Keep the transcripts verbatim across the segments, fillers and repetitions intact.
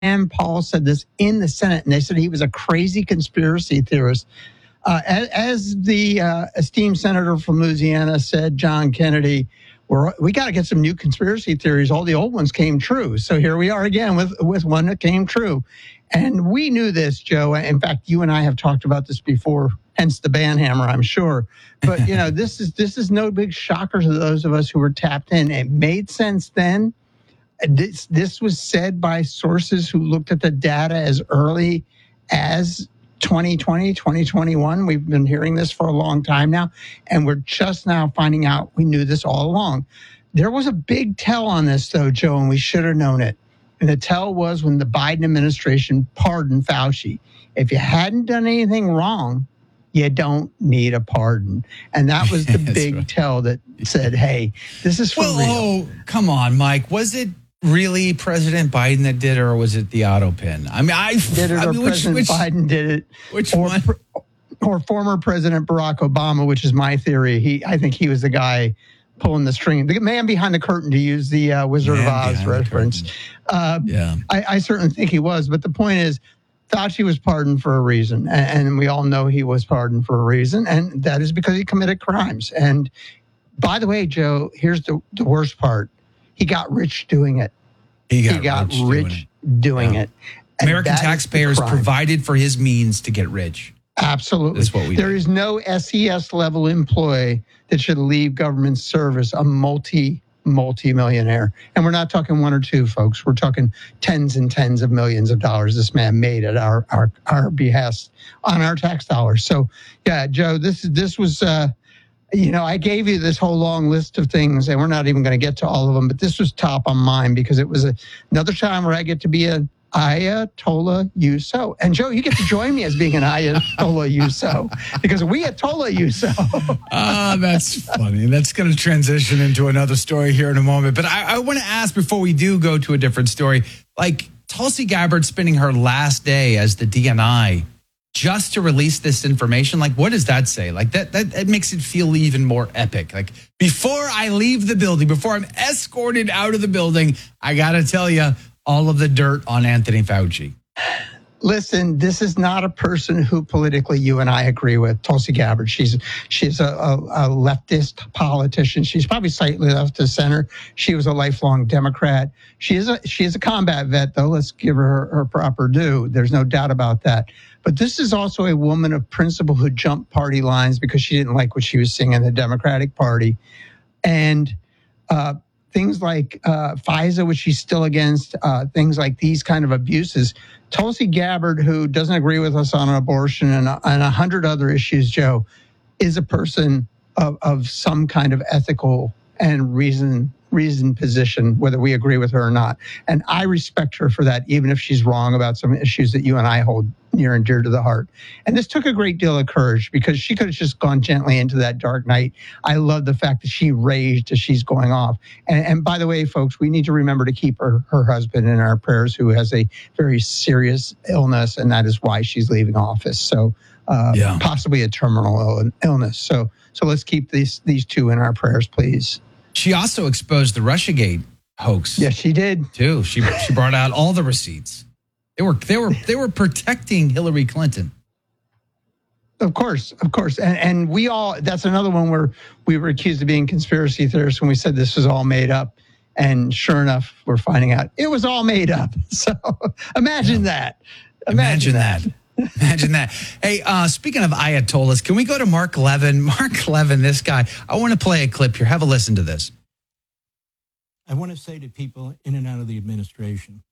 Rand Paul said this in the Senate, and they said he was a crazy conspiracy theorist. Uh, as, as the uh, esteemed senator from Louisiana said, John Kennedy, we're, we got to get some new conspiracy theories. All the old ones came true. So here we are again with, with one that came true. And we knew this, Joe. In fact, you and I have talked about this before, hence the banhammer, I'm sure. But, you know, this is this is no big shocker to those of us who were tapped in. It made sense then. This, this was said by sources who looked at the data as early as twenty twenty, twenty twenty-one. We've been hearing this for a long time now, and we're just now finding out we knew this all along. There was a big tell on this, though, Joe, and we should have known it. And the tell was when the Biden administration pardoned Fauci. If you hadn't done anything wrong, you don't need a pardon. And that was the big right. tell that said, hey, this is for well, real. Oh, come on, Mike. Was it really President Biden that did it, or was it the auto pin? I mean, I did it, I or mean, President which, which, Biden did it, which or, one? or former President Barack Obama, which is my theory. He, I think he was the guy pulling the string, the man behind the curtain, to use the uh, Wizard man of Oz reference. Uh, yeah, I, I certainly think he was. But the point is, Fauci was pardoned for a reason, and, and we all know he was pardoned for a reason, and that is because he committed crimes. And by the way, Joe, here's the, the worst part: he got rich doing it. He got, he got rich, rich doing it. Doing yeah. it. American taxpayers provided for his means to get rich. Absolutely. That's what we there did. is no S E S level employee that should leave government service a multi, multi-millionaire. And we're not talking one or two, folks. We're talking tens and tens of millions of dollars this man made at our our, our behest on our tax dollars. So, yeah, Joe, this, this was... Uh, You know, I gave you this whole long list of things, and we're not even going to get to all of them, but this was top on mine because it was a, another time where I get to be an Ayatollah you so. And, Joe, you get to join me as being an Ayatollah you so because we Ayatollah you so. Ah, uh, that's funny. That's going to transition into another story here in a moment. But I, I want to ask before we do go to a different story, like Tulsi Gabbard spending her last day as the D N I just to release this information, like, what does that say? Like, that, that that makes it feel even more epic. Like, before I leave the building, before I'm escorted out of the building, I got to tell you all of the dirt on Anthony Fauci. Listen, this is not a person who politically you and I agree with, Tulsi Gabbard. She's she's a, a, a leftist politician. She's probably slightly left to center. She was a lifelong Democrat. She is a she is a combat vet, though. Let's give her her proper due. There's no doubt about that. But this is also a woman of principle who jumped party lines because she didn't like what she was seeing in the Democratic Party. And uh, things like uh, FISA, which she's still against, uh, things like these kind of abuses. Tulsi Gabbard, who doesn't agree with us on abortion and, and a hundred other issues, Joe, is a person of, of some kind of ethical and reason reasoned position, whether we agree with her or not. And I respect her for that, even if she's wrong about some issues that you and I hold near and dear to the heart. And this took a great deal of courage because she could have just gone gently into that dark night. I love the fact that she raged as she's going off. And, and by the way, folks, we need to remember to keep her, her husband in our prayers, who has a very serious illness, and that is why she's leaving office. So uh, yeah. possibly a terminal Ill- illness. So so let's keep these these two in our prayers, please. She also exposed the Russiagate hoax. Yes, she did too. She she brought out all the receipts. They were they were they were protecting Hillary Clinton. Of course, of course, and and we all. That's another one where we were accused of being conspiracy theorists when we said this was all made up, and sure enough, we're finding out it was all made up. So imagine yeah. that. Imagine, imagine that. that. Imagine that. Hey, uh, speaking of Ayatollahs, can we go to Mark Levin? Mark Levin, this guy. I want to play a clip here. Have a listen to this. I want to say to people in and out of the administration,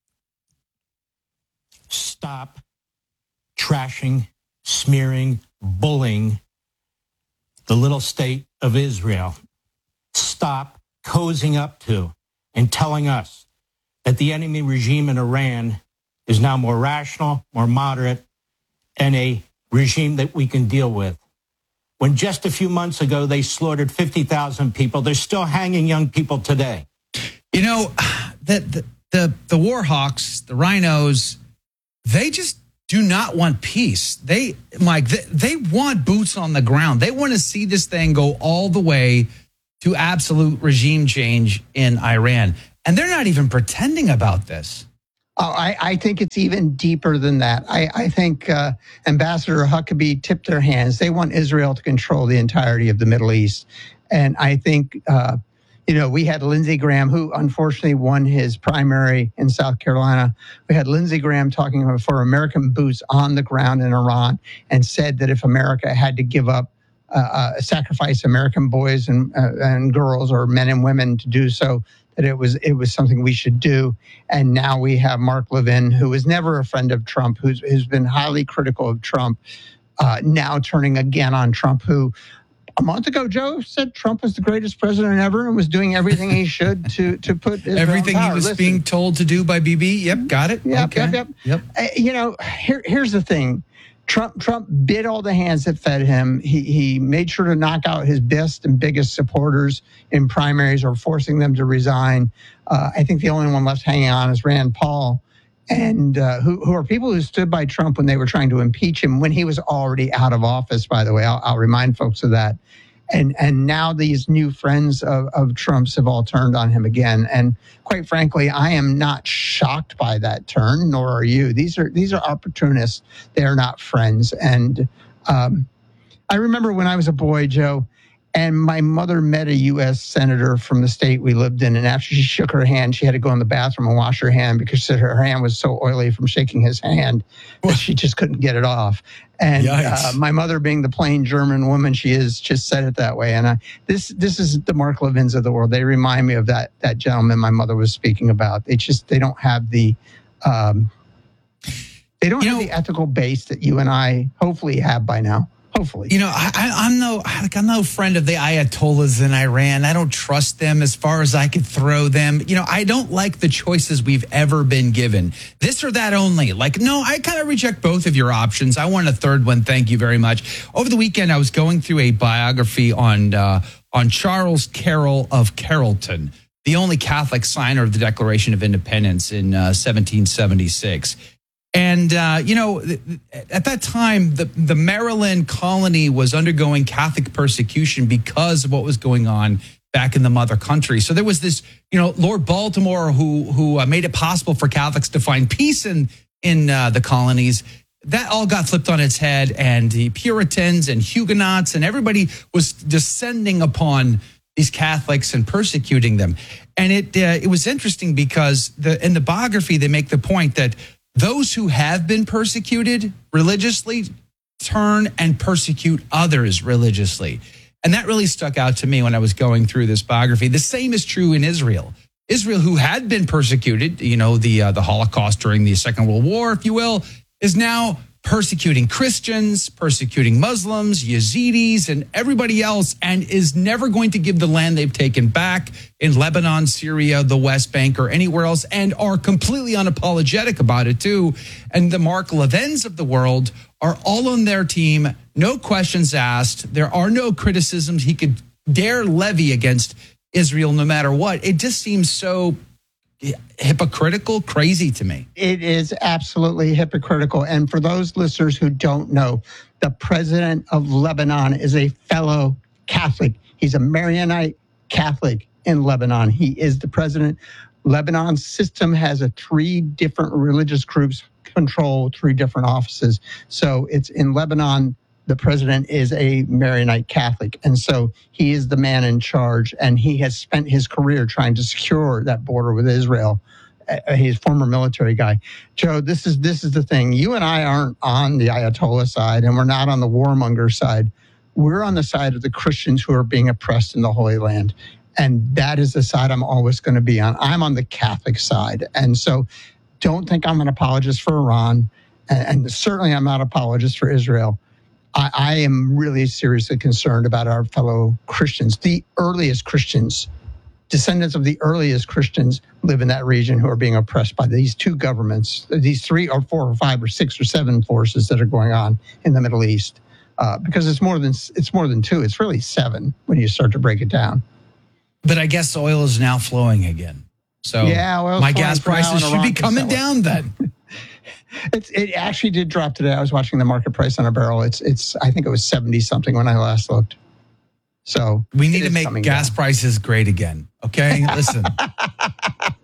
stop trashing, smearing, bullying the little state of Israel. Stop cozying up to and telling us that the enemy regime in Iran is now more rational, more moderate, and a regime that we can deal with. When just a few months ago they slaughtered fifty thousand people, they're still hanging young people today. You know, the, the, the, the war hawks, the rhinos, they just do not want peace. They, Mike, they, they want boots on the ground. They want to see this thing go all the way to absolute regime change in Iran. And they're not even pretending about this. Oh, I, I think it's even deeper than that. I, I think uh, Ambassador Huckabee tipped their hands. They want Israel to control the entirety of the Middle East. And I think, uh, you know, we had Lindsey Graham, who unfortunately won his primary in South Carolina. We had Lindsey Graham talking for American boots on the ground in Iran and said that if America had to give up, uh, uh, sacrifice American boys and, uh, and girls or men and women to do so, that it was it was something we should do. And now we have Mark Levin, who was never a friend of Trump, who's who's been highly critical of Trump, uh, now turning again on Trump, who a month ago, Joe, said Trump was the greatest president ever and was doing everything he should to to put Israel everything in power. he was Listen, being told to do by Bibi. Yep, got it. Yep, okay. yep, yep. yep. Uh, you know, here here's the thing. Trump Trump bit all the hands that fed him. He he made sure to knock out his best and biggest supporters in primaries or forcing them to resign. Uh, I think the only one left hanging on is Rand Paul, and uh, who who are people who stood by Trump when they were trying to impeach him when he was already out of office. By the way, I'll, I'll remind folks of that. And and now these new friends of, of Trump's have all turned on him again. And quite frankly, I am not shocked by that turn, nor are you. These are these are opportunists. They are not friends. And um, I remember when I was a boy, Joe, and my mother met a U S senator from the state we lived in. And after she shook her hand, she had to go in the bathroom and wash her hand because her hand was so oily from shaking his hand that she just couldn't get it off. And uh, my mother, being the plain German woman she is, just said it that way. And I, this this is the Mark Levins of the world. They remind me of that that gentleman my mother was speaking about. They just they don't have the um, they don't you have know, the ethical base that you and I hopefully have by now. Hopefully. You know, I, I'm no like I'm no friend of the Ayatollahs in Iran. I don't trust them as far as I could throw them. You know, I don't like the choices we've ever been given. This or that only. Like, no, I kind of reject both of your options. I want a third one. Thank you very much. Over the weekend, I was going through a biography on uh, on Charles Carroll of Carrollton, the only Catholic signer of the Declaration of Independence in uh, seventeen seventy-six. And, uh, you know, at that time, the, the Maryland colony was undergoing Catholic persecution because of what was going on back in the mother country. So there was this, you know, Lord Baltimore who who uh, made it possible for Catholics to find peace in, in uh, the colonies. That all got flipped on its head, and the Puritans and Huguenots and everybody was descending upon these Catholics and persecuting them. And it uh, it was interesting because the in the biography, they make the point that those who have been persecuted religiously turn and persecute others religiously. And that really stuck out to me when I was going through this biography. The same is true in Israel. Israel, who had been persecuted, you know, the uh, the Holocaust during the Second World War, if you will, is now persecuting Christians, persecuting Muslims, Yazidis, and everybody else, and is never going to give the land they've taken back in Lebanon, Syria, the West Bank, or anywhere else, and are completely unapologetic about it too. And the Mark Levins of the world are all on their team, no questions asked. There are no criticisms he could dare levy against Israel no matter what. It just seems so hypocritical, crazy to me. It is absolutely hypocritical. And for those listeners who don't know, the president of Lebanon is a fellow Catholic. He's a Maronite Catholic in Lebanon. He is the president. Lebanon's system has a three different religious groups control three different offices. So it's in Lebanon. The president is a Maronite Catholic, and so he is the man in charge, and he has spent his career trying to secure that border with Israel. Uh, he's a former military guy. Joe, this is this is the thing. You and I aren't on the Ayatollah side, and we're not on the warmonger side. We're on the side of the Christians who are being oppressed in the Holy Land, and that is the side I'm always going to be on. I'm on the Catholic side, and so don't think I'm an apologist for Iran, and, and certainly I'm not an apologist for Israel. I, I am really seriously concerned about our fellow Christians. The earliest Christians, descendants of the earliest Christians, live in that region who are being oppressed by these two governments, these three or four or five or six or seven forces that are going on in the Middle East. Uh, because it's more than it's more than two. It's really seven when you start to break it down. But I guess oil is now flowing again. So yeah, my gas prices should be coming down then. It's, it actually did drop today. I was watching the market price on a barrel. It's, it's. I think it was seventy something when I last looked. So we need to make gas down. prices great again. Okay, listen.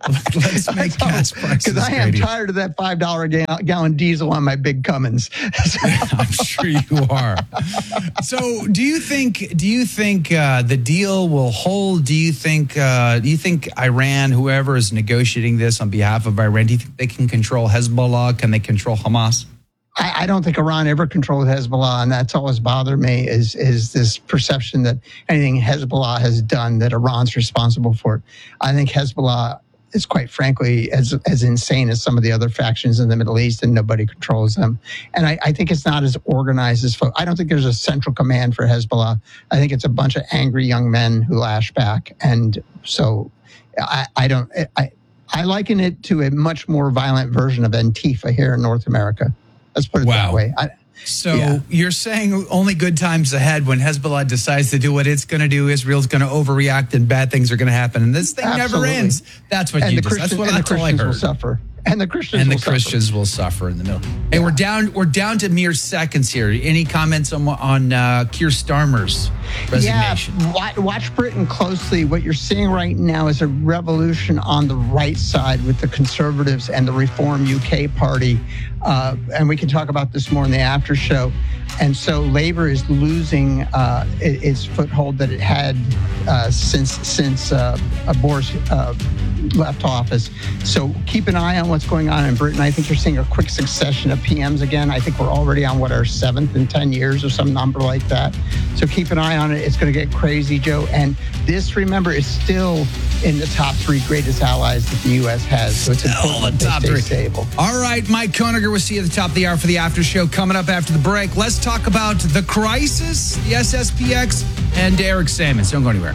Let's make gas prices Because I am great. tired of that five dollar gal- gallon diesel on my big Cummins. I'm sure you are. So, do you think? Do you think uh, the deal will hold? Do you think? Uh, do you think Iran, whoever is negotiating this on behalf of Iran, do you think they can control Hezbollah? Can they control Hamas? I, I don't think Iran ever controlled Hezbollah, and that's always bothered me is is this perception that anything Hezbollah has done that Iran's responsible for it. I think Hezbollah is, quite frankly, as as insane as some of the other factions in the Middle East, and nobody controls them. And I, I think it's not as organized as folks. I don't think there's a central command for Hezbollah. I think it's a bunch of angry young men who lash back, and so I, I don't. I I liken it to a much more violent version of Antifa here in North America. Let's put it Wow. that way. I, So Yeah. you're saying only good times ahead when Hezbollah decides to do what it's going to do. Israel's going to overreact and bad things are going to happen. And this thing Absolutely. never ends. That's what and you the just, that's Christian, what and I the Christians will heard. suffer. And the Christians And the will suffer. Christians will suffer in the middle. Hey, we're down. We're down to mere seconds here. Any comments on on uh, Keir Starmer's resignation? Yeah, watch, watch Britain closely. What you're seeing right now is a revolution on the right side with the Conservatives and the Reform U K party. Uh, and we can talk about this more in the after show. And so Labour is losing uh, its foothold that it had uh, since since uh, Boris uh, left office. So keep an eye on what's going on in Britain. I think you're seeing a quick succession of P Ms again. I think we're already on, what, our seventh in ten years or some number like that. So keep an eye on it. It's going to get crazy, Joe. And this, remember, is still in the top three greatest allies that the U S has. So it's Still important the that top they three. stay stable. All right, Mike Koeniger, we'll see you at the top of the hour for the after show. Coming up after the break, let's talk about the crisis, the S S P X, and Eric Sammons. Don't go anywhere.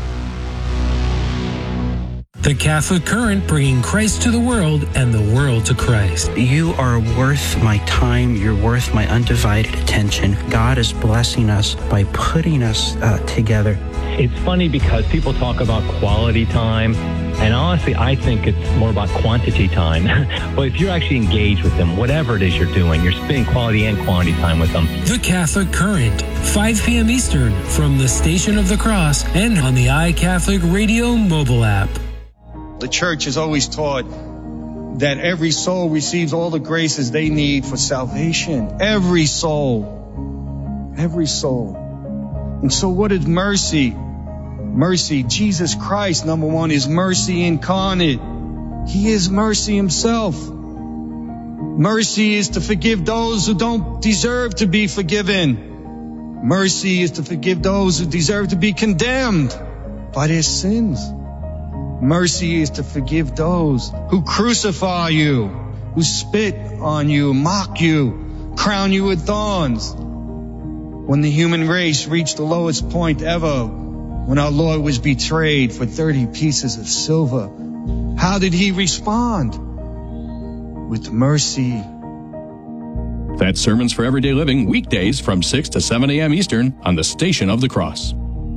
The Catholic Current, bringing Christ to the world and the world to Christ. You are worth my time. You're worth my undivided attention. God is blessing us by putting us uh, together. It's funny because people talk about quality time, and honestly, I think it's more about quantity time. But if you're actually engaged with them, whatever it is you're doing, you're spending quality and quantity time with them. The Catholic Current, five p.m. Eastern, from the Station of the Cross and on the iCatholic Radio mobile app. The church has always taught that every soul receives all the graces they need for salvation. Every soul. Every soul. And so what is mercy? Mercy, Jesus Christ, number one, is mercy incarnate. He is mercy himself. Mercy is to forgive those who don't deserve to be forgiven. Mercy is to forgive those who deserve to be condemned by their sins. Mercy is to forgive those who crucify you, who spit on you, mock you, crown you with thorns. When the human race reached the lowest point ever, when our Lord was betrayed for thirty pieces of silver, how did he respond? With mercy. That's Sermons for Everyday Living, weekdays from six to seven a.m. Eastern on the Station of the Cross.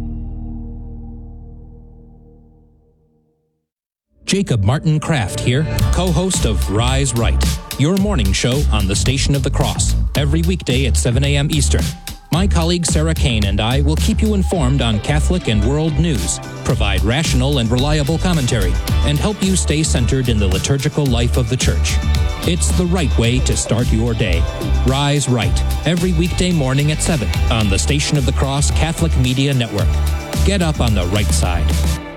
Jacob Martin Kraft here, co-host of Rise Right, your morning show on the Station of the Cross, every weekday at seven a.m. Eastern. My colleague Sarah Kane and I will keep you informed on Catholic and world news, provide rational and reliable commentary, and help you stay centered in the liturgical life of the Church. It's the right way to start your day. Rise Right, every weekday morning at seven on the Station of the Cross Catholic Media Network. Get up on the right side.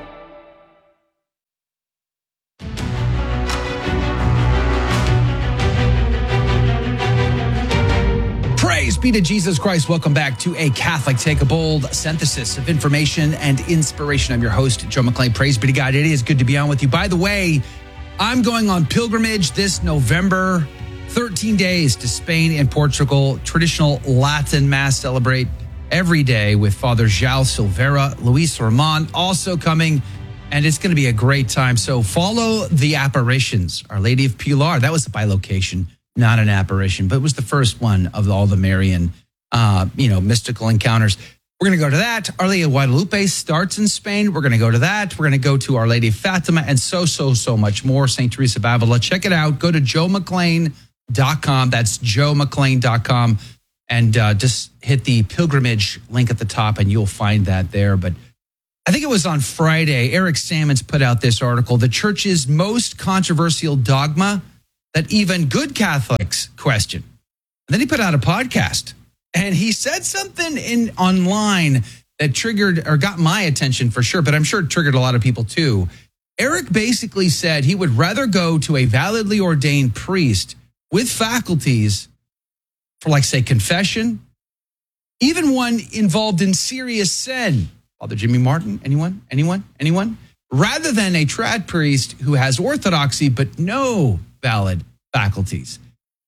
Praise be to Jesus Christ. Welcome back to A Catholic Take, a bold synthesis of information and inspiration. I'm your host, Joe McClain. Praise be to God. It is good to be on with you. By the way, I'm going on pilgrimage this November, thirteen days to Spain and Portugal. Traditional Latin Mass celebrate every day with Father João Silveira, Luis Ramon also coming, and it's going to be a great time. So follow the apparitions. Our Lady of Pilar, that was a bilocation. Not an apparition, but it was the first one of all the Marian, uh, you know, mystical encounters. We're going to go to that. Our Lady of Guadalupe starts in Spain. We're going to go to that. We're going to go to Our Lady of Fatima and so, so, so much more. Saint Teresa of Avila. Check it out. Go to joe mcclain dot com. That's joe mcclain dot com. And uh, just hit the pilgrimage link at the top and you'll find that there. But I think it was on Friday, Eric Sammons put out this article, the church's most controversial dogma that even good Catholics question. And then he put out a podcast and he said something in online that triggered or got my attention for sure, but I'm sure it triggered a lot of people too. Eric basically said he would rather go to a validly ordained priest with faculties for, like, say, confession, even one involved in serious sin. Father Jimmy Martin, anyone, anyone, anyone? Rather than a trad priest who has orthodoxy but no valid faculties.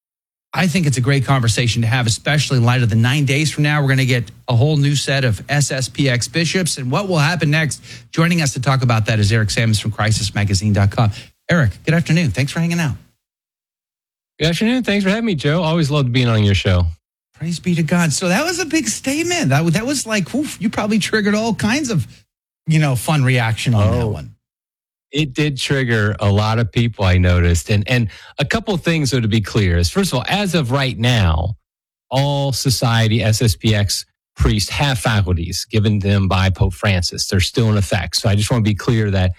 I think it's a great conversation to have, especially in light of the nine days from now. We're going to get a whole new set of S S P X bishops and what will happen next. Joining us to talk about that is Eric Sammons from crisis magazine dot com. Eric, good afternoon. Thanks for hanging out. Good afternoon. Thanks for having me, Joe. Always loved being on your show. Praise be to God. So that was a big statement. That, that was like, oof, you probably triggered all kinds of, you know, fun reaction on oh, that one. It did trigger a lot of people, I noticed. And and a couple of things, though, to be clear is, first of all, as of right now, all Society S S P X priests have faculties given them by Pope Francis. They're still in effect. So I just want to be clear that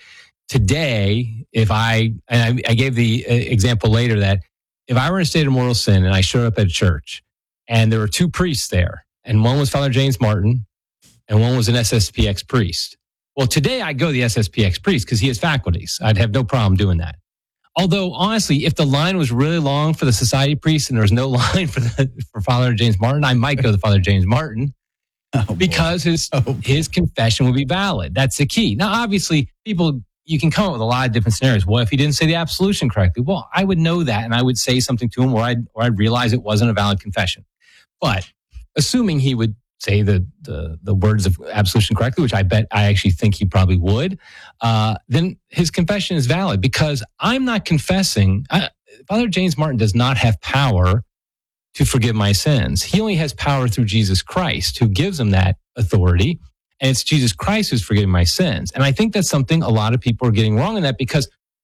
today, if I, and I, I gave the example later that if I were in a state of mortal sin and I showed up at a church, and there were two priests there, and one was Father James Martin, and one was an S S P X priest. Well, today I go to the S S P X priest because he has faculties. I'd have no problem doing that. Although, honestly, if the line was really long for the society priest and there was no line for the, for Father James Martin, I might go to Father James Martin oh, because his oh, his confession would be valid. That's the key. Now, obviously, people, you can come up with a lot of different scenarios. Well, if he didn't say the absolution correctly, well, I would know that, and I would say something to him, or I'd, or I'd realize it wasn't a valid confession. But assuming he would say the, the the words of absolution correctly, which I bet I actually think he probably would, uh, then his confession is valid because I'm not confessing. I, Father James Martin does not have power to forgive my sins. He only has power through Jesus Christ, who gives him that authority. And it's Jesus Christ who's forgiving my sins. And I think that's something a lot of people are getting wrong in that, because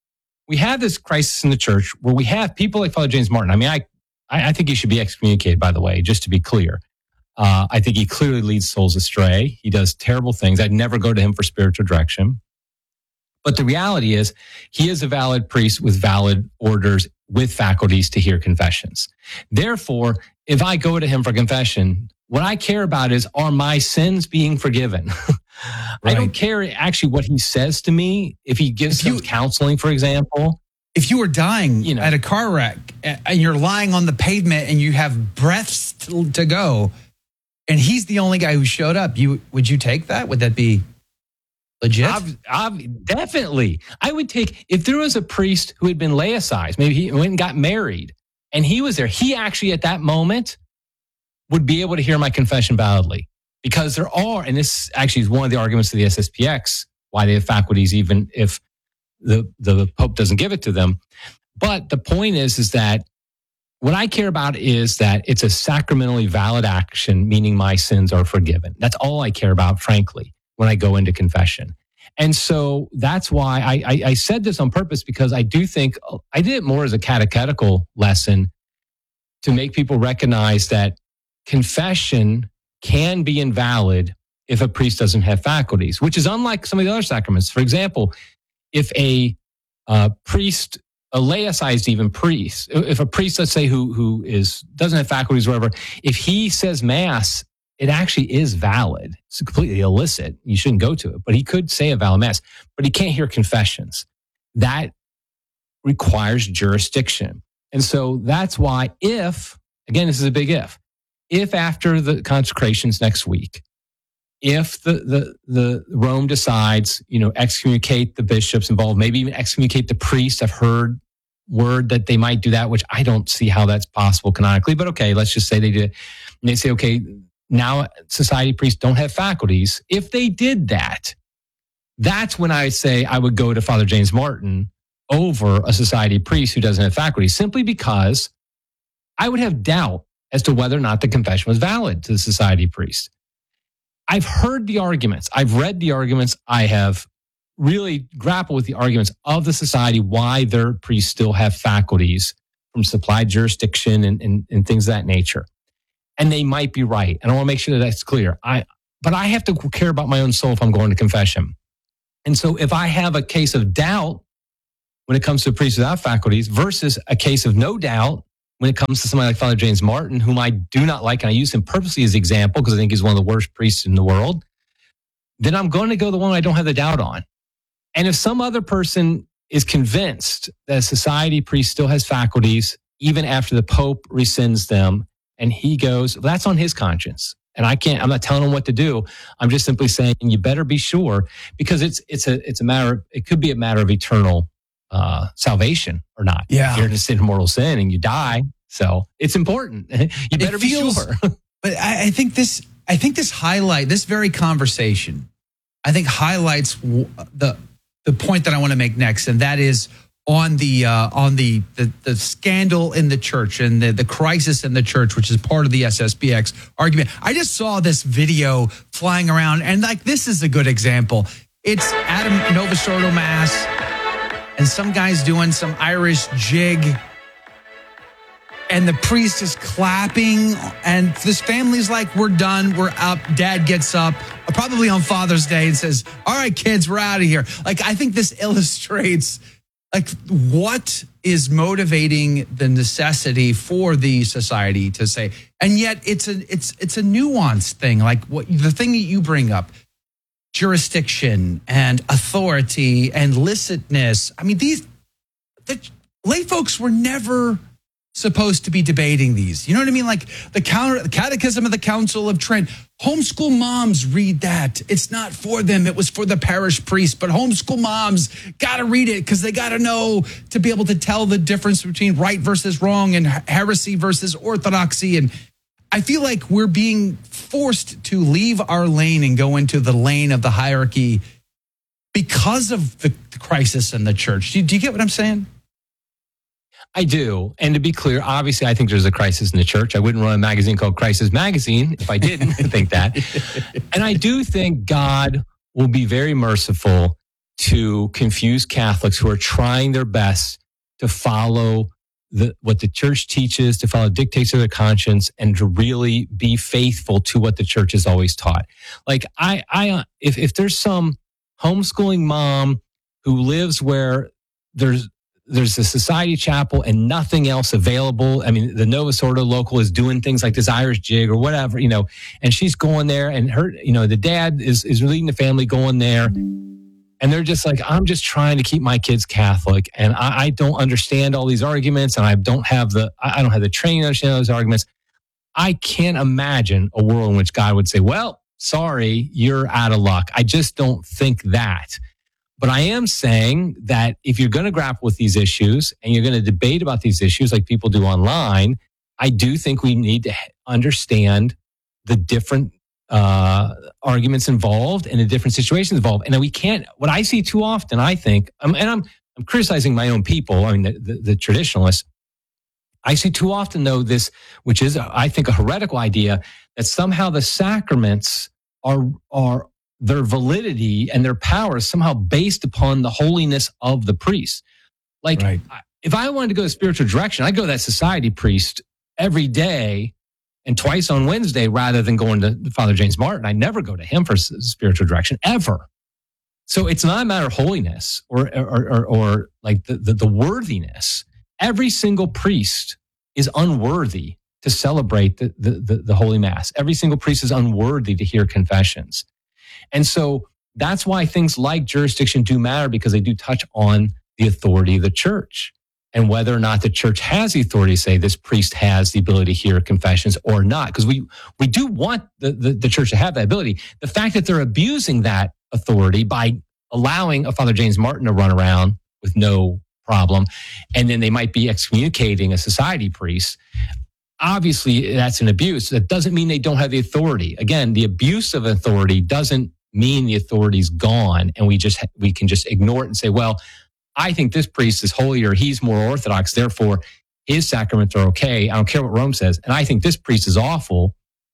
we have this crisis in the church where we have people like Father James Martin. I mean, I I think he should be excommunicated, by the way, just to be clear. Uh, I think he clearly leads souls astray. He does terrible things. I'd never go to him for spiritual direction. But the reality is, he is a valid priest with valid orders, with faculties to hear confessions. Therefore, if I go to him for confession, what I care about is, are my sins being forgiven? Right. I don't care actually what he says to me. If he gives you counseling, for example. If you were dying you know, at a car wreck and you're lying on the pavement and you have breaths to, to go, and he's the only guy who showed up, you would you take that? Would that be legit? I've, I've, definitely. I would take, if there was a priest who had been laicized, maybe he went and got married, and he was there, he actually at that moment would be able to hear my confession validly. Because there are, and this actually is one of the arguments of the S S P X, why they have faculties even if the, the Pope doesn't give it to them. But the point is, is that what I care about is that it's a sacramentally valid action, meaning my sins are forgiven. That's all I care about, frankly, when I go into confession. And so that's why I, I, I said this on purpose, because I do think I did it more as a catechetical lesson to make people recognize that confession can be invalid if a priest doesn't have faculties, which is unlike some of the other sacraments. For example, if a uh, priest, a laicized even priest, if a priest, let's say, who who is doesn't have faculties or whatever, if he says mass, it actually is valid. It's completely illicit. You shouldn't go to it, but he could say a valid mass, but he can't hear confessions. That requires jurisdiction. And so that's why if, again, this is a big if, if after the consecrations next week, if the, the, the Rome decides, you know, excommunicate the bishops involved, maybe even excommunicate the priests. I've heard word that they might do that, which I don't see how that's possible canonically, but okay, let's just say they did. And they say, okay, now society priests don't have faculties. If they did that, that's when I say I would go to Father James Martin over a society priest who doesn't have faculties, simply because I would have doubt as to whether or not the confession was valid to the society priest. I've heard the arguments. I've read the arguments. I have really grappled with the arguments of the society, why their priests still have faculties from supplied jurisdiction and, and, and things of that nature. And they might be right. And I want to make sure that that's clear. I, but I have to care about my own soul if I'm going to confession. And so if I have a case of doubt when it comes to a priest without faculties versus a case of no doubt when it comes to somebody like Father James Martin, whom I do not like, and I use him purposely as an example because I think he's one of the worst priests in the world, then I'm going to go the one I don't have the doubt on. And if some other person is convinced that a society priest still has faculties, even after the Pope rescinds them, and he goes, well, that's on his conscience. And I can't, I'm not telling him what to do. I'm just simply saying you better be sure, because it's it's a it's a matter, it could be a matter of eternal uh, salvation or not. Yeah. If you're in a sin of mortal sin and you die. So it's important. You better It feels, be sure. But I, I think this, I think this highlight, this very conversation, I think highlights w- the the point that I want to make next, and that is on the uh, on the, the the scandal in the church and the, the crisis in the church, which is part of the S S B X argument. I just saw this video flying around, and like this is a good example. It's Adam Novosordo Mass, and some guy's doing some Irish jig, and the priest is clapping, and this family's like, we're done, we're up. Dad gets up, probably on Father's Day, and says, all right, kids, we're out of here. Like, I think this illustrates like what is motivating the necessity for the society to say, and yet it's a it's it's a nuanced thing. Like what the thing that you bring up, jurisdiction and authority and licitness. I mean, these the lay folks were never supposed to be debating these. You know what I mean? Like the counter, the Catechism of the Council of Trent. Homeschool moms read that. It's not for them. It was for the parish priest. But homeschool moms got to read it because they got to know to be able to tell the difference between right versus wrong and heresy versus orthodoxy. And I feel like we're being forced to leave our lane and go into the lane of the hierarchy because of the crisis in the church. Do you, do you get what I'm saying? I do. And to be clear, obviously, I think there's a crisis in the church. I wouldn't run a magazine called Crisis Magazine if I didn't think that. And I do think God will be very merciful to confused Catholics who are trying their best to follow the, what the church teaches, to follow dictates of their conscience, and to really be faithful to what the church has always taught. Like I, I, if, if there's some homeschooling mom who lives where there's, there's a society chapel and nothing else available. I mean, the Novosordo local is doing things like this Irish jig or whatever, you know, and she's going there, and her, you know, the dad is, is leading the family going there. And they're just like, I'm just trying to keep my kids Catholic. And I, I don't understand all these arguments, and I don't have the, I don't have the training to understand those arguments. I can't imagine a world in which God would say, well, sorry, you're out of luck. I just don't think that. But I am saying that if you're going to grapple with these issues and you're going to debate about these issues like people do online, I do think we need to understand the different uh, arguments involved and the different situations involved. And we can't, what I see too often, I think, um, and I'm I'm criticizing my own people, I mean, the, the, the traditionalists. I see too often, though, this, which is, I think, a heretical idea, that somehow the sacraments are are their validity and their power is somehow based upon the holiness of the priest. Like, right. If I wanted to go a spiritual direction, I'd go to that society priest every day and twice on Wednesday rather than going to Father James Martin. I never go to him for spiritual direction, ever. So it's not a matter of holiness or or, or, or like the, the, the worthiness. Every single priest is unworthy to celebrate the, the, the, the Holy Mass. Every single priest is unworthy to hear confessions. And so that's why things like jurisdiction do matter, because they do touch on the authority of the church and whether or not the church has the authority to say this priest has the ability to hear confessions or not. Because we we do want the, the, the church to have that ability. The fact that they're abusing that authority by allowing a Father James Martin to run around with no problem, and then they might be excommunicating a society priest, obviously that's an abuse. That doesn't mean they don't have the authority. Again, the abuse of authority doesn't mean the authority's gone and we just we can just ignore it and say, well, I think this priest is holier, he's more orthodox, therefore his sacraments are okay. I don't care what Rome says. And I think this priest is awful,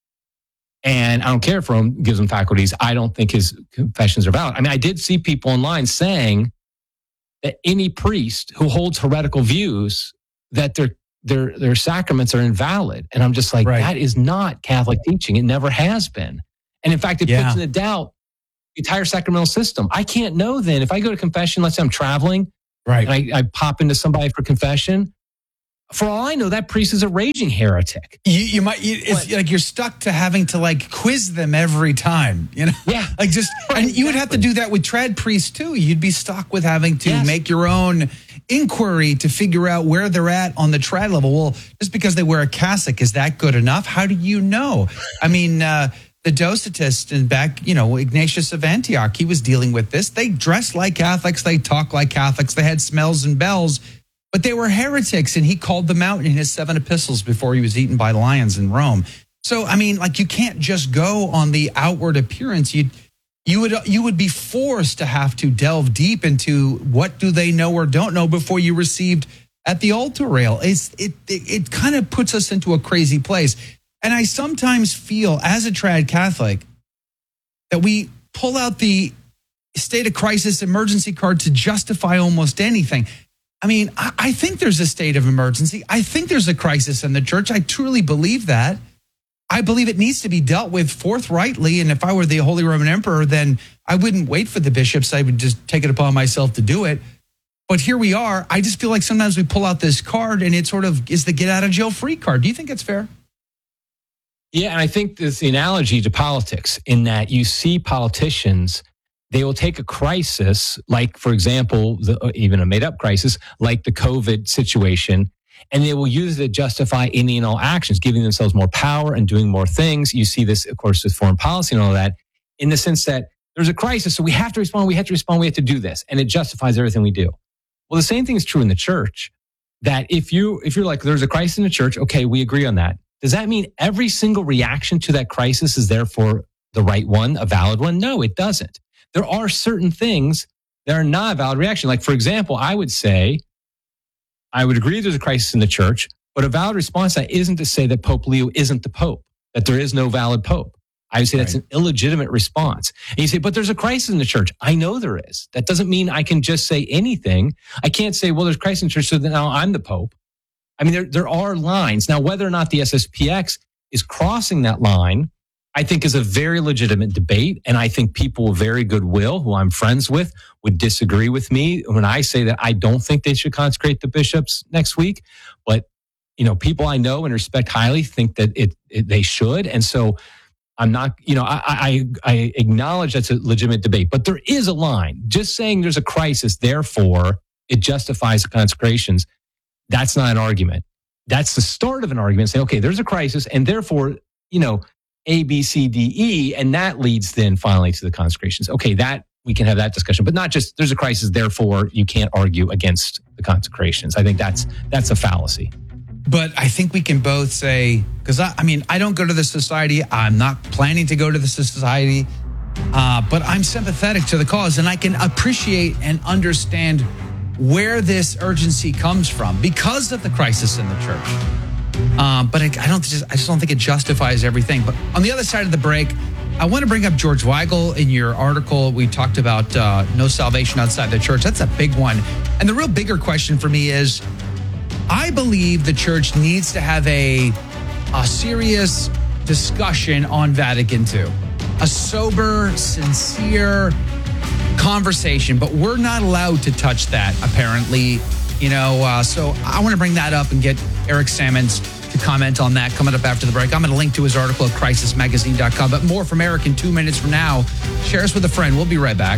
and I don't care if Rome gives him faculties. I don't think his confessions are valid. I mean, I did see people online saying that any priest who holds heretical views, that their their their sacraments are invalid. And I'm just like, right. That is not Catholic teaching. It never has been. And in fact, it Yeah. puts into doubt the entire sacramental system. I can't know then if I go to confession, let's say I'm traveling, Right. and I, I pop into somebody for confession. For all I know, that priest is a raging heretic. You, you might, you, it's like you're stuck to having to like quiz them every time, you know? Yeah. Like just, and you would have to do that with trad priests too. You'd be stuck with having to Yes. make your own inquiry to figure out where they're at on the trad level. Well, just because they wear a cassock, is that good enough? How do you know? I mean, uh, the Docetists and back, you know, Ignatius of Antioch, he was dealing with this. They dressed like Catholics. They talked like Catholics. They had smells and bells. But they were heretics, and he called them out in his seven epistles before he was eaten by lions in Rome. So, I mean, like, you can't just go on the outward appearance. You you would you would be forced to have to delve deep into what do they know or don't know before you received at the altar rail. It's, it it, it kind of puts us into a crazy place. And I sometimes feel, as a trad Catholic, that we pull out the state of crisis emergency card to justify almost anything. I mean, I, I think there's a state of emergency. I think there's a crisis in the church. I truly believe that. I believe it needs to be dealt with forthrightly. And if I were the Holy Roman Emperor, then I wouldn't wait for the bishops. I would just take it upon myself to do it. But here we are. I just feel like sometimes we pull out this card and it sort of is the get out of jail free card. Do you think it's fair? Yeah, and I think there's the analogy to politics in that you see politicians, they will take a crisis, like, for example, the, even a made-up crisis, like the COVID situation, and they will use it to justify any and all actions, giving themselves more power and doing more things. You see this, of course, with foreign policy and all that, in the sense that there's a crisis, so we have to respond, we have to respond, we have to do this, and it justifies everything we do. Well, the same thing is true in the church, that if, you, if you're like, there's a crisis in the church, okay, we agree on that. Does that mean every single reaction to that crisis is therefore the right one, a valid one? No, it doesn't. There are certain things that are not a valid reaction. Like, for example, I would say, I would agree there's a crisis in the church, but a valid response to that isn't to say that Pope Leo isn't the Pope, that there is no valid Pope. I would say that's an illegitimate response. And you say, but there's a crisis in the church. I know there is. That doesn't mean I can just say anything. I can't say, well, there's a crisis in the church, so now I'm the Pope. I mean, there, there are lines. Now, whether or not the S S P X is crossing that line, I think is a very legitimate debate. And I think people of very goodwill, who I'm friends with, would disagree with me when I say that I don't think they should consecrate the bishops next week. But, you know, people I know and respect highly think that it, it they should. And so I'm not, you know, I, I, I acknowledge that's a legitimate debate. But there is a line. Just saying there's a crisis, therefore it justifies the consecrations. That's not an argument. That's the start of an argument, saying, okay, there's a crisis, and therefore, you know, A, B, C, D, E, and that leads then finally to the consecrations. Okay, that we can have that discussion, but not just there's a crisis, therefore you can't argue against the consecrations. I think that's that's a fallacy. But I think we can both say, because I, I mean, I don't go to the society. I'm not planning to go to the society, uh, but I'm sympathetic to the cause, and I can appreciate and understand where this urgency comes from because of the crisis in the church. Um, but I, I don't just I just don't think it justifies everything. But on the other side of the break, I want to bring up George Weigel. In your article, we talked about uh, no salvation outside the church. That's a big one. And the real bigger question for me is, I believe the church needs to have a, a serious discussion on Vatican two. A sober, sincere conversation, but we're not allowed to touch that, apparently. You know, uh, so I want to bring that up and get Eric Sammons to comment on that coming up after the break. I'm going to link to his article at crisis magazine dot com, but more from Eric in two minutes from now. Share us with a friend. We'll be right back.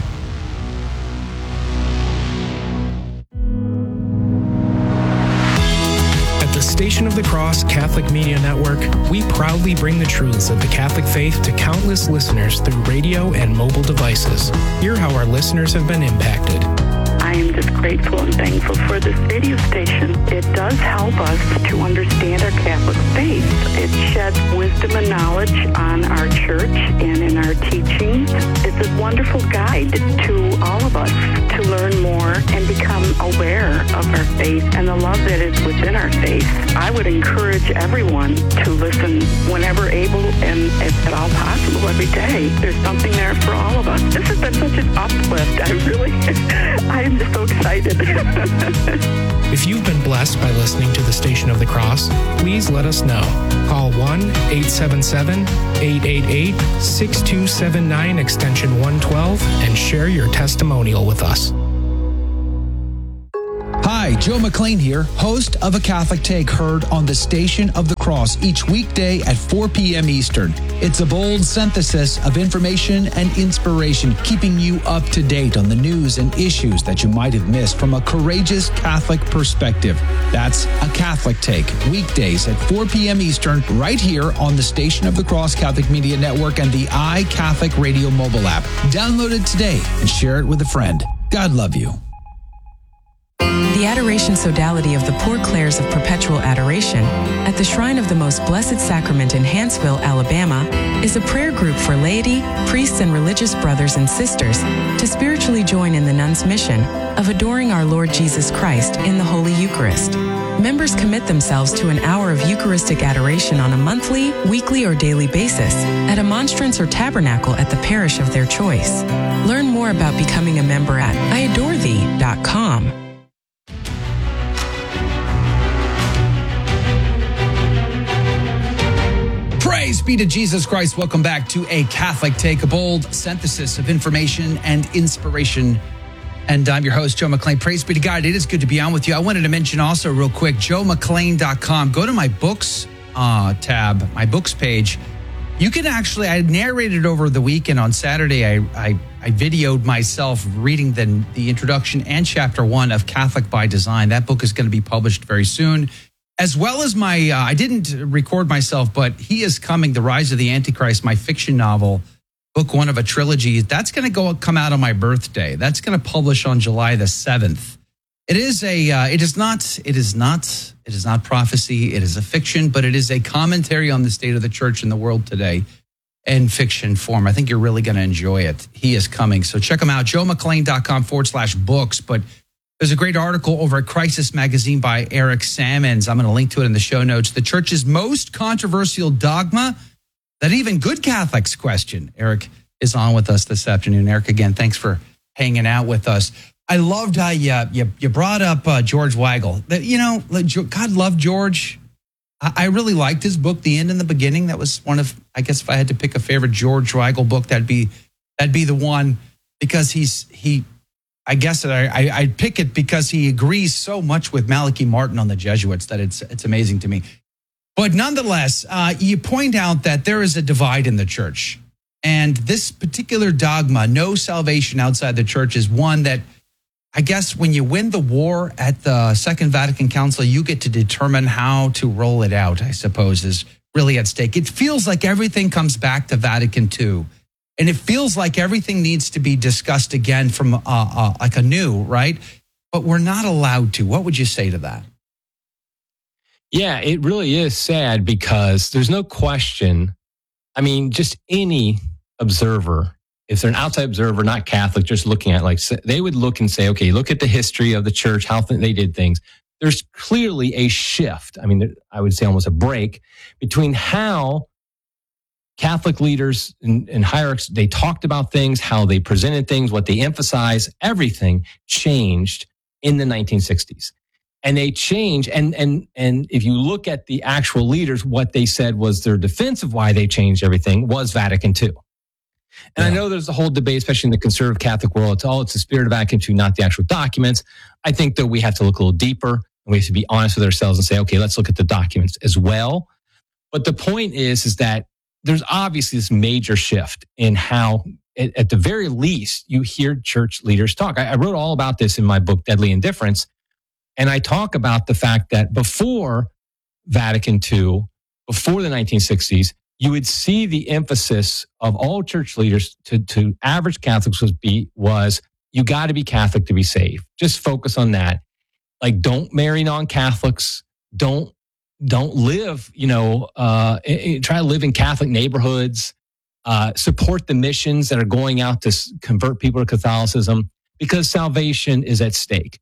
Station of the Cross Catholic Media Network, we proudly bring the truths of the Catholic faith to countless listeners through radio and mobile devices. Hear how our listeners have been impacted. I am just grateful and thankful for this radio station. It does help us to understand our Catholic faith. It sheds wisdom and knowledge on our church and in our teachings. It's a wonderful guide to all of us to learn more and become aware of our faith and the love that is within our faith. I would encourage everyone to listen whenever able and if at all possible every day. There's something there for all of us. This has been such an uplift. I really, I am just so excited. If you've been blessed by listening to the Station of the Cross, please let us know. Call one eight seven seven, eight eight eight, six two seven nine extension one twelve and share your testimonial with us. Hi, Joe McLean here, host of A Catholic Take, heard on the Station of the Cross each weekday at four p.m. Eastern. It's a bold synthesis of information and inspiration, keeping you up to date on the news and issues that you might have missed from a courageous Catholic perspective. That's A Catholic Take, weekdays at four p.m. Eastern, right here on the Station of the Cross Catholic Media Network and the iCatholic Radio mobile app. Download it today and share it with a friend. God love you. The Adoration Sodality of the Poor Clares of Perpetual Adoration at the Shrine of the Most Blessed Sacrament in Hanceville, Alabama, is a prayer group for laity, priests, and religious brothers and sisters to spiritually join in the nuns' mission of adoring our Lord Jesus Christ in the Holy Eucharist. Members commit themselves to an hour of Eucharistic adoration on a monthly, weekly, or daily basis at a monstrance or tabernacle at the parish of their choice. Learn more about becoming a member at I adore thee dot com. Praise be to Jesus Christ. Welcome back to A Catholic Take, a bold synthesis of information and inspiration. And I'm your host, Joe McLean. Praise be to God. It is good to be on with you. I wanted to mention also real quick, joe mclean dot com. Go to my books uh, tab, my books page. You can actually, I narrated over the weekend on Saturday. I, I, I videoed myself reading the, the introduction and chapter one of Catholic by Design. That book is going to be published very soon. As well as my, uh, I didn't record myself, but He is Coming, The Rise of the Antichrist, my fiction novel, book one of a trilogy. That's going to go come out on my birthday. That's going to publish on July the seventh. It is a, uh, it is not, it is not, it is not prophecy. It is a fiction, but it is a commentary on the state of the church in the world today in fiction form. I think you're really going to enjoy it. He is Coming. So check them out, joe mclean dot com forward slash books. But there's a great article over at Crisis Magazine by Eric Sammons. I'm going to link to it in the show notes. The church's most controversial dogma that even good Catholics question. Eric is on with us this afternoon. Eric, again, thanks for hanging out with us. I loved how you, you, you brought up uh, George Weigel. You know, God loved George. I, I really liked his book, The End and the Beginning. That was one of, I guess if I had to pick a favorite George Weigel book, that'd be that'd be the one, because he's he. I guess that I, I, I'd pick it because he agrees so much with Malachi Martin on the Jesuits that it's it's amazing to me. But nonetheless, uh, you point out that there is a divide in the church. And this particular dogma, no salvation outside the church, is one that I guess when you win the war at the Second Vatican Council, you get to determine how to roll it out, I suppose, is really at stake. It feels like everything comes back to Vatican Two. And it feels like everything needs to be discussed again from uh, uh, like anew, right? But we're not allowed to. What would you say to that? Yeah, it really is sad because there's no question. I mean, just any observer, if they're an outside observer, not Catholic, just looking at like, they would look and say, okay, look at the history of the church, how they did things. There's clearly a shift. I mean, I would say almost a break between how Catholic leaders and, and hierarchs, they talked about things, how they presented things, what they emphasized, everything changed in the nineteen sixties. And they changed. And, and, and if you look at the actual leaders, what they said was their defense of why they changed everything was Vatican Two. And yeah. I know there's a whole debate, especially in the conservative Catholic world. It's all, it's the spirit of Vatican Two, not the actual documents. I think that we have to look a little deeper and we have to be honest with ourselves and say, okay, let's look at the documents as well. But the point is, is that there's obviously this major shift in how, at, at the very least, you hear church leaders talk. I, I wrote all about this in my book, Deadly Indifference. And I talk about the fact that before Vatican Two, before the nineteen sixties, you would see the emphasis of all church leaders to, to average Catholics was be was you got to be Catholic to be saved. Just focus on that. Like, don't marry non-Catholics. Don't don't live, you know, uh, try to live in Catholic neighborhoods. Uh, support the missions that are going out to convert people to Catholicism, because salvation is at stake.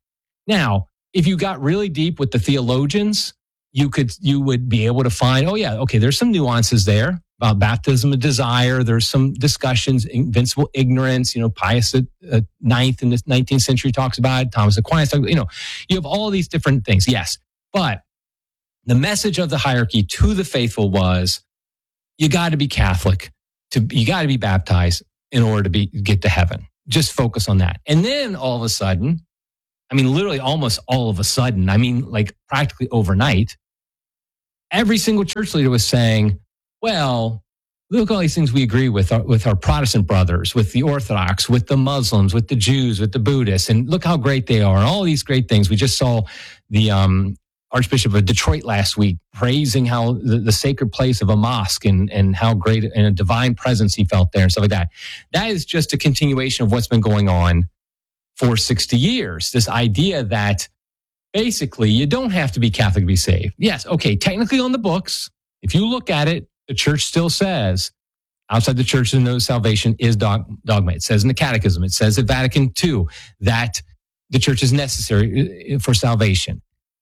Now, if you got really deep with the theologians, you could you would be able to find, oh yeah, okay, there's some nuances there about baptism of desire. There's some discussions, invincible ignorance. You know, Pius the uh, ninth in the nineteenth century talks about it. Thomas Aquinas, you know, you have all these different things. Yes, but the message of the hierarchy to the faithful was, you got to be Catholic, to you got to be baptized in order to be get to heaven. Just focus on that. And then all of a sudden, I mean, literally almost all of a sudden, I mean, like practically overnight, every single church leader was saying, well, look at all these things we agree with our, with our Protestant brothers, with the Orthodox, with the Muslims, with the Jews, with the Buddhists, and look how great they are. And all these great things. We just saw the um, Archbishop of Detroit last week praising how the, the sacred place of a mosque and, and how great and a divine presence he felt there and stuff like that. That is just a continuation of what's been going on for sixty years. This idea that basically you don't have to be Catholic to be saved. Yes, okay, technically on the books, if you look at it, the church still says outside the church, no salvation is dogma. It says in the Catechism, it says at Vatican Two that the church is necessary for salvation.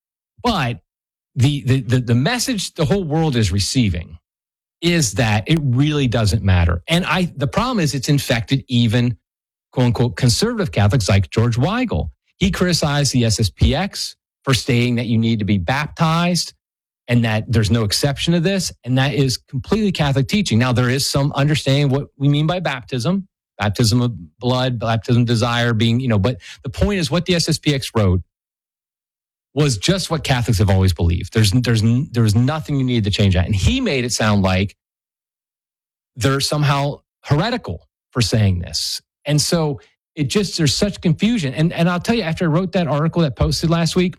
But the, the, the, the message the whole world is receiving is that it really doesn't matter. And I the problem is it's infected even quote unquote conservative Catholics like George Weigel. He criticized the S S P X for stating that you need to be baptized and that there's no exception to this. And that is completely Catholic teaching. Now, there is some understanding what we mean by baptism, baptism of blood, baptism of desire being, you know, but the point is what the S S P X wrote was just what Catholics have always believed. There's, there's, there's nothing you need to change that. And he made it sound like they're somehow heretical for saying this. And so it just, there's such confusion. And, and I'll tell you, after I wrote that article that posted last week,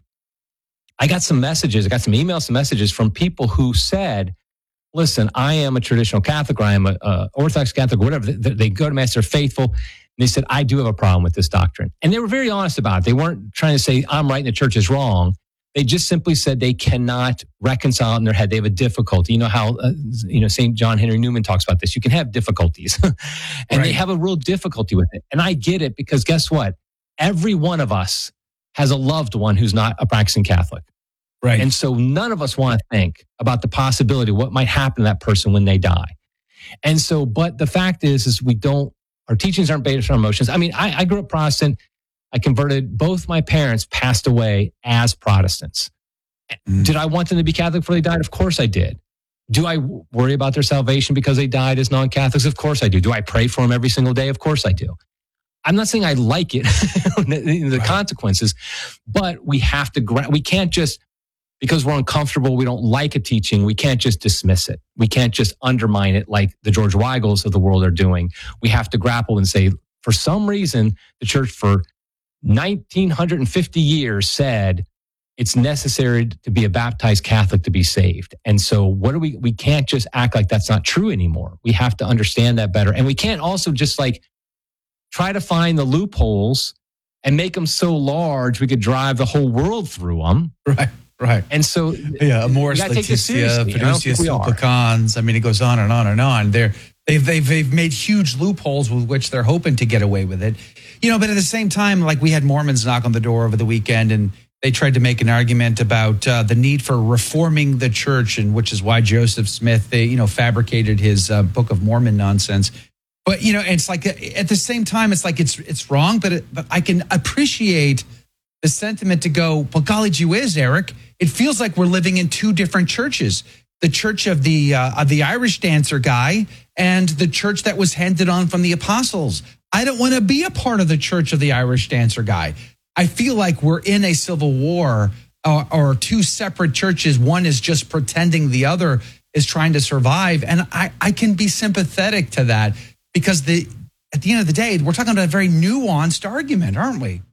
I got some messages, I got some emails, some messages from people who said, listen, I am a traditional Catholic, or I am a, a Orthodox Catholic, or whatever. They, they go to Mass, they're faithful. And they said, I do have a problem with this doctrine. And they were very honest about it. They weren't trying to say, I'm right and the church is wrong. They just simply said they cannot reconcile it in their head. They have a difficulty. You know how, uh, you know, Saint John Henry Newman talks about this. You can have difficulties. and right. They have a real difficulty with it. And I get it because guess what? Every one of us has a loved one who's not a practicing Catholic. Right. And so none of us want to think about the possibility of what might happen to that person when they die. And so, but the fact is, is we don't, our teachings aren't based on emotions. I mean, I, I grew up Protestant. I converted, both my parents passed away as Protestants. Mm. Did I want them to be Catholic before they died? Of course I did. Do I worry about their salvation because they died as non-Catholics? Of course I do. Do I pray for them every single day? Of course I do. I'm not saying I like it, the right. consequences, but we have to, gra- we can't just, because we're uncomfortable, we don't like a teaching, we can't just dismiss it. We can't just undermine it like the George Weigels of the world are doing. We have to grapple and say, for some reason, the church for nineteen fifty years said it's necessary to be a baptized Catholic to be saved. And so what do we, we can't just act like that's not true anymore. We have to understand that better. And we can't also just like try to find the loopholes and make them so large we could drive the whole world through them. Right. Right. And so, yeah, Amoris Laetitia, Fiducia Supplicans. I mean, it goes on and on and on. They're, they've, they've, they've made huge loopholes with which they're hoping to get away with it. You know, but at the same time, like we had Mormons knock on the door over the weekend and they tried to make an argument about uh, the need for reforming the church, and which is why Joseph Smith, they, you know, fabricated his uh, Book of Mormon nonsense. But, you know, it's like at the same time, it's like it's it's wrong, but it, but I can appreciate the sentiment to go, well, golly gee whiz, Eric, it feels like we're living in two different churches. The church of the uh, of the Irish dancer guy and the church that was handed on from the apostles. I don't want to be a part of the church of the Irish dancer guy. I feel like we're in a civil war or, or two separate churches. One is just pretending the other is trying to survive. And I, I can be sympathetic to that because the at the end of the day, we're talking about a very nuanced argument, aren't we?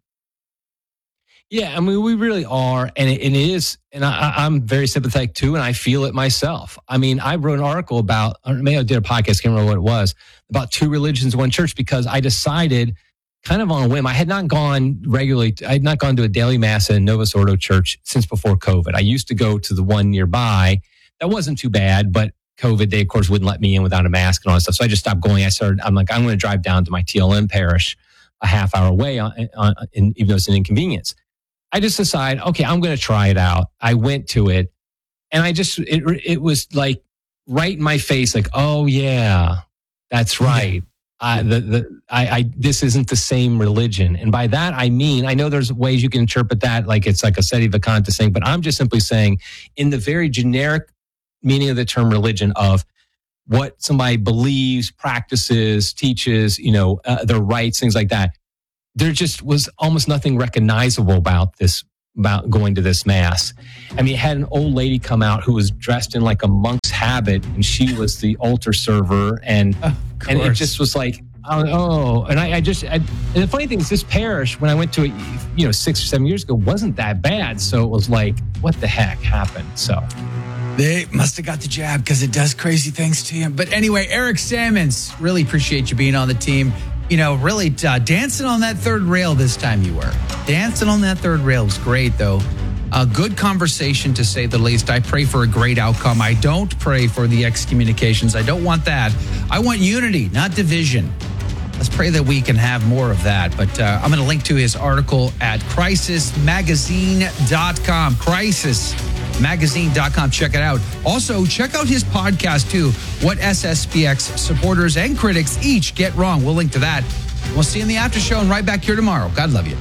Yeah, I mean, we really are. And it, and it is, and I, I'm very sympathetic too, and I feel it myself. I mean, I wrote an article about, or maybe I did a podcast, can't remember what it was, about two religions, one church, because I decided kind of on a whim. I had not gone regularly, I had not gone to a daily mass in Novus Ordo Church since before COVID. I used to go to the one nearby. That wasn't too bad, but COVID, they of course wouldn't let me in without a mask and all that stuff. So I just stopped going. I started, I'm like, I'm going to drive down to my T L M parish a half hour away, on, on, in, even though it's an inconvenience. I just decided, okay, I'm going to try it out. I went to it and I just, it, it was like right in my face, like, oh yeah, that's right. Uh, the, the, I, I, this isn't the same religion. And by that, I mean, I know there's ways you can interpret that, like it's like a sedevacanta thing, but I'm just simply saying in the very generic meaning of the term religion of what somebody believes, practices, teaches, you know, uh, their rights, things like that. There just was almost nothing recognizable about this, about going to this mass. I mean, it had an old lady come out who was dressed in like a monk's habit, and she was the altar server, and and it just was like, oh, oh. and I, I just, I, and the funny thing is, this parish, when I went to it, you know, six or seven years ago, wasn't that bad. So it was like, what the heck happened? So they must have got the jab because it does crazy things to you. But anyway, Eric Sammons, really appreciate you being on the team. You know, really uh, dancing on that third rail this time you were. Dancing on that third rail was great, though. A good conversation, to say the least. I pray for a great outcome. I don't pray for the excommunications. I don't want that. I want unity, not division. Let's pray that we can have more of that. But uh, I'm going to link to his article at crisis magazine dot com. crisis magazine dot com. Check it out. Also, check out his podcast, too. What S S P X supporters and critics each get wrong. We'll link to that. We'll see you in the after show and right back here tomorrow. God love you.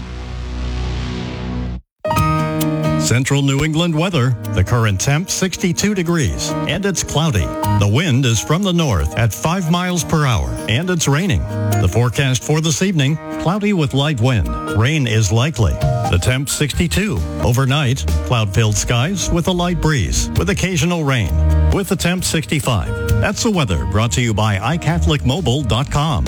Central New England weather. The current temp sixty-two degrees and it's cloudy. The wind is from the north at five miles per hour and it's raining. The forecast for this evening, cloudy with light wind. Rain is likely. The temp sixty-two. Overnight, cloud-filled skies with a light breeze with occasional rain. With the temp sixty-five. That's the weather brought to you by i catholic mobile dot com.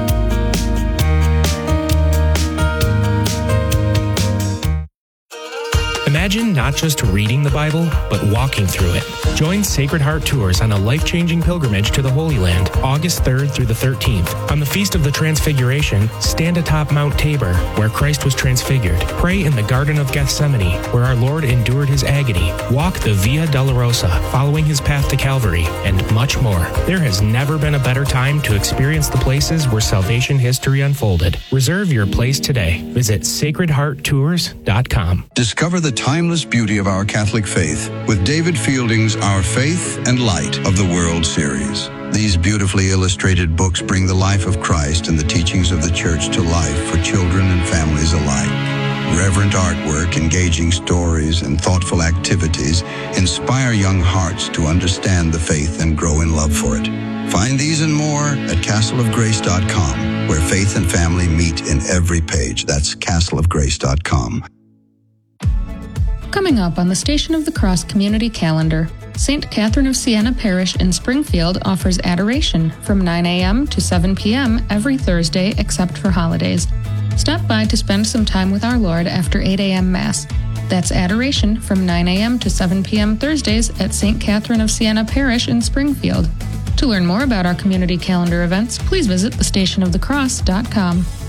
Imagine not just reading the Bible, but walking through it. Join Sacred Heart Tours on a life-changing pilgrimage to the Holy Land, August third through the thirteenth. On the Feast of the Transfiguration, stand atop Mount Tabor, where Christ was transfigured. Pray in the Garden of Gethsemane, where our Lord endured his agony. Walk the Via Dolorosa, following his path to Calvary, and much more. There has never been a better time to experience the places where salvation history unfolded. Reserve your place today. Visit sacred heart tours dot com. Discover the timeless beauty of our Catholic faith with David Fielding's Our Faith and Light of the World series. These beautifully illustrated books bring the life of Christ and the teachings of the Church to life for children and families alike. Reverent artwork, engaging stories, and thoughtful activities inspire young hearts to understand the faith and grow in love for it. Find these and more at castle of grace dot com, where faith and family meet in every page. That's castle of grace dot com. Coming up on the Station of the Cross community calendar, Saint Catherine of Siena Parish in Springfield offers adoration from nine a.m. to seven p.m. every Thursday except for holidays. Stop by to spend some time with our Lord after eight a.m. Mass. That's adoration from nine a.m. to seven p.m. Thursdays at Saint Catherine of Siena Parish in Springfield. To learn more about our community calendar events, please visit the station of the cross dot com.